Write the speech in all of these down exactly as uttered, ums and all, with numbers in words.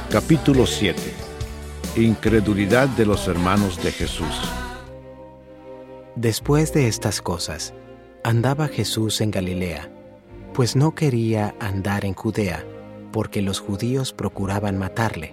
Capítulo siete. Incredulidad de los hermanos de Jesús. Después de estas cosas, andaba Jesús en Galilea, pues no quería andar en Judea, porque los judíos procuraban matarle.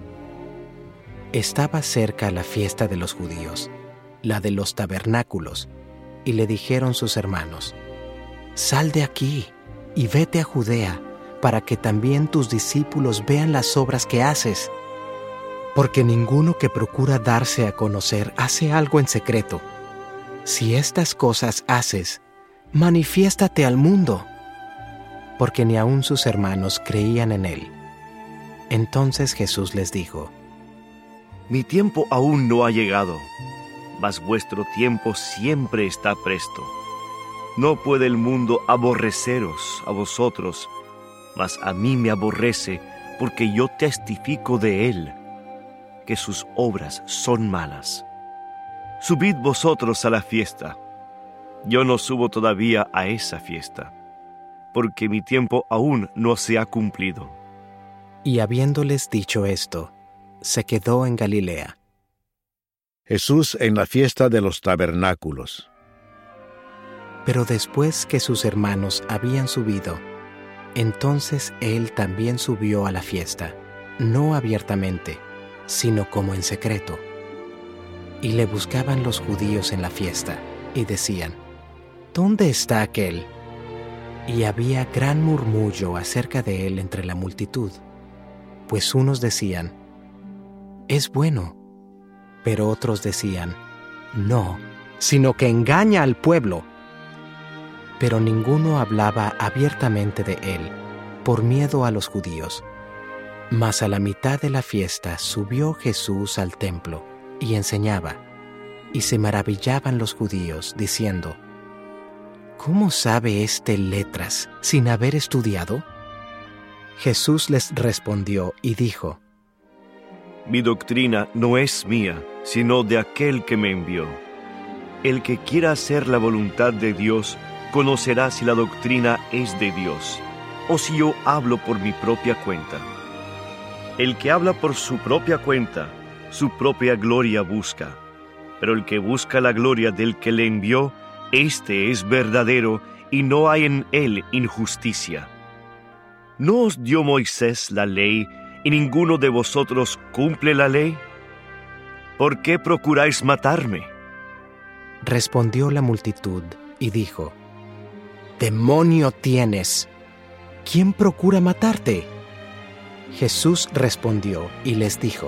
Estaba cerca la fiesta de los judíos, la de los tabernáculos, y le dijeron sus hermanos: «Sal de aquí y vete a Judea, para que también tus discípulos vean las obras que haces. Porque ninguno que procura darse a conocer hace algo en secreto. Si estas cosas haces, manifiéstate al mundo». Porque ni aun sus hermanos creían en él. Entonces Jesús les dijo: Mi tiempo aún no ha llegado, mas vuestro tiempo siempre está presto. No puede el mundo aborreceros a vosotros, mas a mí me aborrece, porque yo testifico de él, que sus obras son malas. Subid vosotros a la fiesta. Yo no subo todavía a esa fiesta, porque mi tiempo aún no se ha cumplido. Y habiéndoles dicho esto, se quedó en Galilea. Jesús en la fiesta de los tabernáculos. Pero después que sus hermanos habían subido, entonces él también subió a la fiesta, no abiertamente, sino como en secreto. Y le buscaban los judíos en la fiesta, y decían: ¿Dónde está aquel? Y había gran murmullo acerca de él entre la multitud, pues unos decían: «Es bueno», pero otros decían: «No, sino que engaña al pueblo». Pero ninguno hablaba abiertamente de él, por miedo a los judíos. Mas a la mitad de la fiesta subió Jesús al templo y enseñaba, y se maravillaban los judíos, diciendo: ¿Cómo sabe éste letras sin haber estudiado? Jesús les respondió y dijo: Mi doctrina no es mía, sino de aquel que me envió. El que quiera hacer la voluntad de Dios, conocerá si la doctrina es de Dios, o si yo hablo por mi propia cuenta. El que habla por su propia cuenta, su propia gloria busca, pero el que busca la gloria del que le envió, éste es verdadero, y no hay en él injusticia. ¿No os dio Moisés la ley, y ninguno de vosotros cumple la ley? ¿Por qué procuráis matarme? Respondió la multitud y dijo: «¡Demonio tienes! ¿Quién procura matarte?» Jesús respondió y les dijo: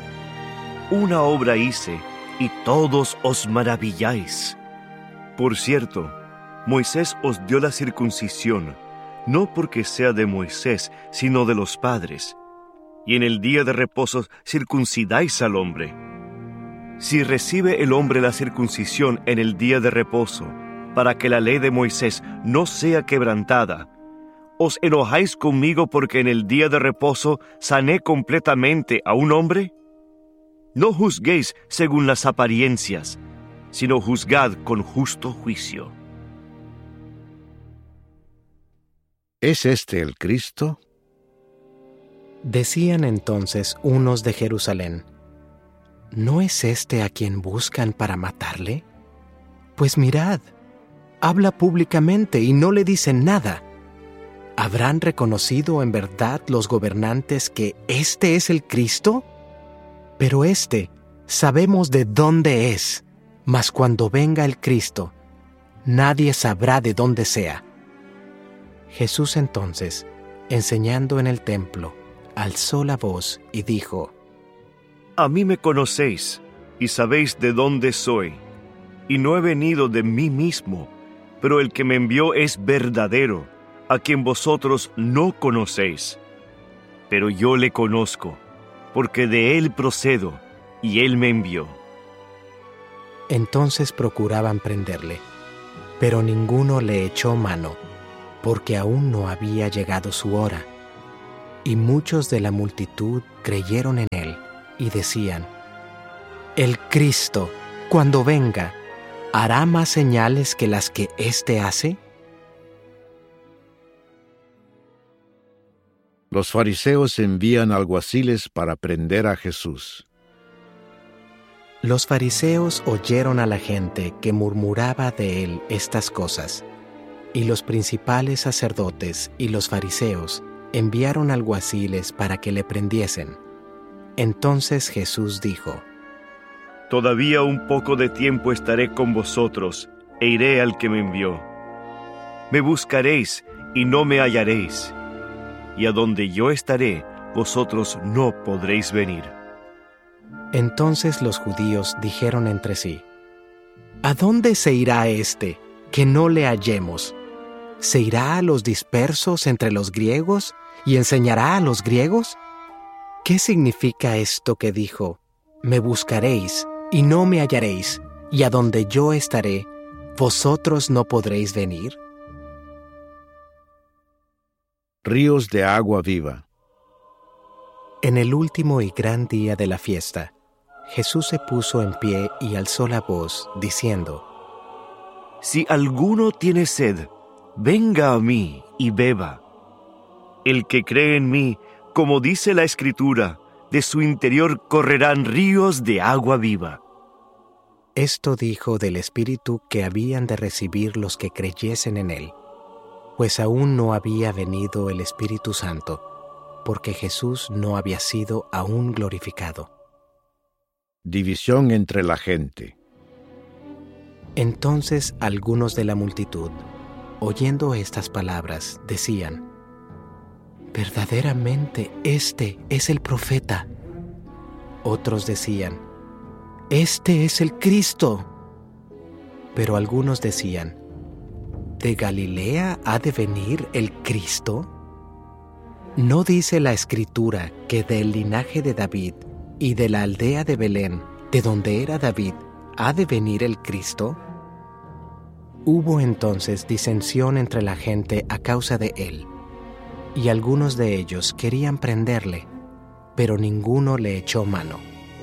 Una obra hice, y todos os maravilláis. Por cierto, Moisés os dio la circuncisión, no porque sea de Moisés, sino de los padres. Y en el día de reposo circuncidáis al hombre. Si recibe el hombre la circuncisión en el día de reposo, para que la ley de Moisés no sea quebrantada, ¿os enojáis conmigo porque en el día de reposo sané completamente a un hombre? No juzguéis según las apariencias, sino juzgad con justo juicio. ¿Es este el Cristo? Decían entonces unos de Jerusalén: ¿No es este a quien buscan para matarle? Pues mirad, habla públicamente y no le dicen nada. ¿Habrán reconocido en verdad los gobernantes que este es el Cristo? Pero este sabemos de dónde es, mas cuando venga el Cristo, nadie sabrá de dónde sea. Jesús entonces, enseñando en el templo, alzó la voz y dijo: A mí me conocéis, y sabéis de dónde soy, y no he venido de mí mismo, pero el que me envió es verdadero, a quien vosotros no conocéis. Pero yo le conozco, porque de él procedo, y él me envió. Entonces procuraban prenderle, pero ninguno le echó mano, porque aún no había llegado su hora. Y muchos de la multitud creyeron en él, y decían: El Cristo, cuando venga, ¿hará más señales que las que éste hace? Los fariseos envían alguaciles para prender a Jesús. Los fariseos oyeron a la gente que murmuraba de él estas cosas, y los principales sacerdotes y los fariseos enviaron alguaciles para que le prendiesen. Entonces Jesús dijo: Todavía un poco de tiempo estaré con vosotros, e iré al que me envió. Me buscaréis y no me hallaréis, y a donde yo estaré, vosotros no podréis venir. Entonces los judíos dijeron entre sí: ¿A dónde se irá éste, que no le hallemos? ¿Se irá a los dispersos entre los griegos y enseñará a los griegos? ¿Qué significa esto que dijo: Me buscaréis y no me hallaréis, y a donde yo estaré, vosotros no podréis venir? Ríos de agua viva. En el último y gran día de la fiesta, Jesús se puso en pie y alzó la voz, diciendo: Si alguno tiene sed, venga a mí y beba. El que cree en mí, como dice la Escritura, de su interior correrán ríos de agua viva. Esto dijo del Espíritu que habían de recibir los que creyesen en él, pues aún no había venido el Espíritu Santo, porque Jesús no había sido aún glorificado. División entre la gente. Entonces algunos de la multitud, oyendo estas palabras, decían: Verdaderamente este es el profeta. Otros decían: Este es el Cristo. Pero algunos decían: ¿De Galilea ha de venir el Cristo? ¿No dice la Escritura que del linaje de David y de la aldea de Belén, de donde era David, ha de venir el Cristo? Hubo entonces disensión entre la gente a causa de él, y algunos de ellos querían prenderle, pero ninguno le echó mano.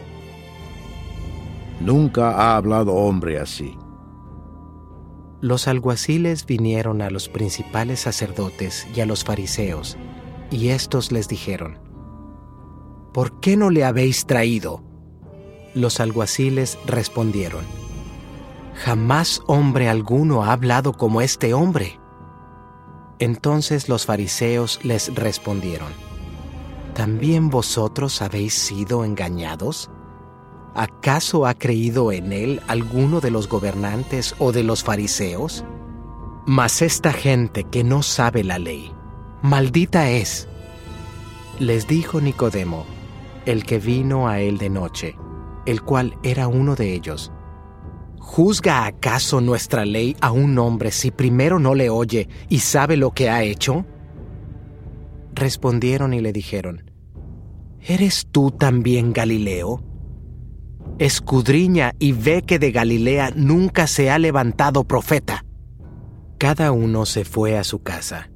Nunca ha hablado hombre así. Los alguaciles vinieron a los principales sacerdotes y a los fariseos, y éstos les dijeron: ¿Por qué no le habéis traído? Los alguaciles respondieron: Jamás hombre alguno ha hablado como este hombre. Entonces los fariseos les respondieron: ¿También vosotros habéis sido engañados? ¿Acaso ha creído en él alguno de los gobernantes o de los fariseos? Mas esta gente que no sabe la ley, maldita es. Les dijo Nicodemo, el que vino a él de noche, el cual era uno de ellos: ¿Juzga acaso nuestra ley a un hombre si primero no le oye y sabe lo que ha hecho? Respondieron y le dijeron: ¿Eres tú también Galileo? Escudriña y ve que de Galilea nunca se ha levantado profeta. Cada uno se fue a su casa,